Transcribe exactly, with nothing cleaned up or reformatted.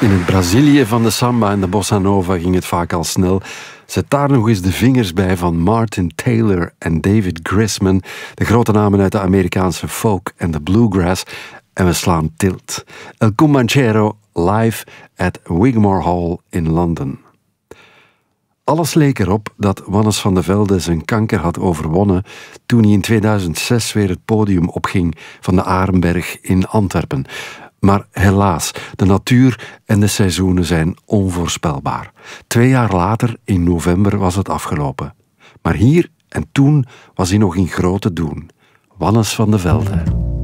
In het Brazilië van de samba en de bossa nova ging het vaak al snel. Zet daar nog eens de vingers bij van Martin Taylor en David Grisman, de grote namen uit de Amerikaanse folk en de bluegrass, en we slaan tilt. El Comanchero live at Wigmore Hall in Londen. Alles leek erop dat Wannes van de Velde zijn kanker had overwonnen toen hij in tweeduizend zes weer het podium opging van de Arenberg in Antwerpen. Maar helaas, de natuur en de seizoenen zijn onvoorspelbaar. Twee jaar later, in november, was het afgelopen. Maar hier en toen was hij nog in grote doen. Wannes van de Velde.